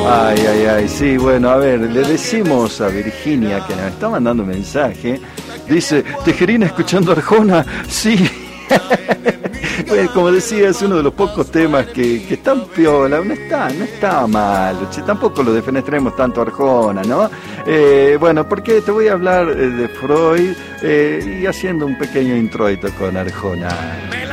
Ay, ay, ay, sí, bueno, a ver, le decimos a Virginia que nos está mandando un mensaje. Dice, Tejerina escuchando Arjona, sí. Bueno, como decía, es uno de los pocos temas que están piola, no está mal, tampoco lo defenestremos tanto Arjona, ¿no? Bueno, porque te voy a hablar de Freud y haciendo un pequeño introito con Arjona.